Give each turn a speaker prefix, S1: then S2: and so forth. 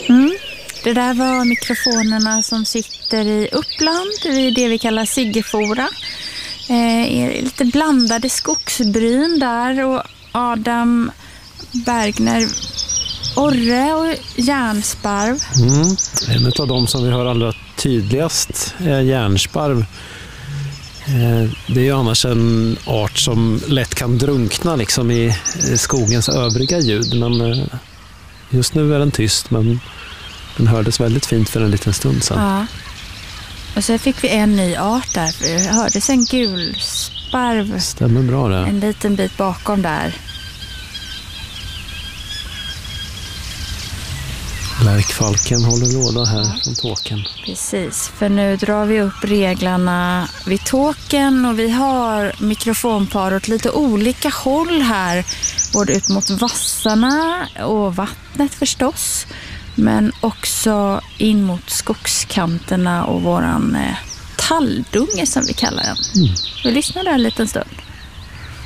S1: Det där var mikrofonerna som sitter i Uppland, i det vi kallar Siggefora. Lite blandade skogsbryn där, och Adam Bergner, orre och järnsparv.
S2: En av dem som vi hör allra tydligast är järnsparv. Det är ju annars en art som lätt kan drunkna liksom i skogens övriga ljud, men just nu är den tyst, men den hördes väldigt fint för en liten stund sedan.
S1: Ja. Och så fick vi en ny art där. Det hördes en gulsparv.
S2: Stämmer bra det.
S1: En liten bit bakom där.
S2: Lärkfalken håller låda här från tåken.
S1: Precis, för nu drar vi upp reglarna vid tåken, och vi har mikrofonpar åt lite olika håll här. Både ut mot vassarna och vattnet förstås. Men också in mot skogskanterna och våran talldunge som vi kallar den. Vi lyssnar där en liten stund.